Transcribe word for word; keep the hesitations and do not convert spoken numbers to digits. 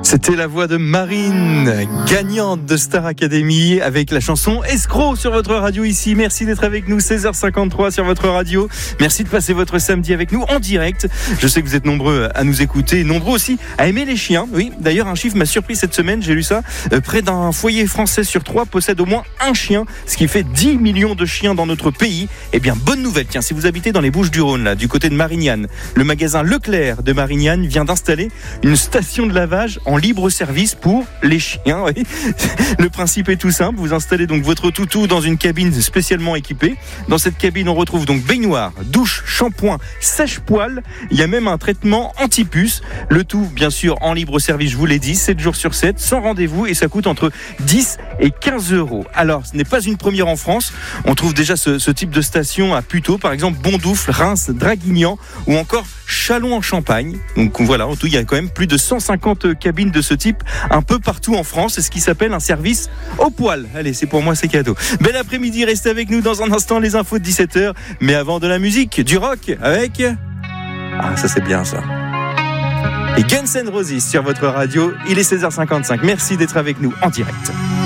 C'était la voix de Marine, gagnante de Star Academy, avec la chanson Escroc sur votre radio ici. Merci d'être avec nous, seize heures cinquante-trois sur votre radio. Merci de passer votre samedi avec nous en direct. Je sais que vous êtes nombreux à nous écouter, nombreux aussi à aimer les chiens. Oui, d'ailleurs, un chiffre m'a surpris cette semaine, j'ai lu ça. Euh, près d'un foyer français sur trois possède au moins un chien, ce qui fait dix millions de chiens dans notre pays. Eh bien, bonne nouvelle, tiens, si vous habitez dans les Bouches-du-Rhône, là, du côté de Marignane, le magasin Leclerc de Marignane vient d'installer une station de lavage en libre service pour les chiens. Oui. Le principe est tout simple, vous installez donc votre toutou dans une cabine spécialement équipée. Dans cette cabine, on retrouve donc baignoire, douche, shampoing, sèche-poil. Il y a même un traitement anti-puce. Le tout, bien sûr, en libre service, je vous l'ai dit, sept jours sur sept, sans rendez-vous, et ça coûte entre dix et quinze euros. Alors, ce n'est pas une première en France. On trouve déjà ce, ce type de station à Puteaux, par exemple Bondoufle, Reims, Draguignan ou encore Châlons en Champagne. Donc voilà, en tout, il y a quand même plus de cent cinquante cabines de ce type un peu partout en France. C'est ce qui s'appelle un service au poil. Allez, c'est pour moi, c'est cadeau. Bel après-midi, restez avec nous dans un instant, les infos de dix-sept heures. Mais avant, de la musique, du rock avec... Ah, ça c'est bien ça. Et Guns N' Roses sur votre radio. Il est seize heures cinquante-cinq. Merci d'être avec nous en direct.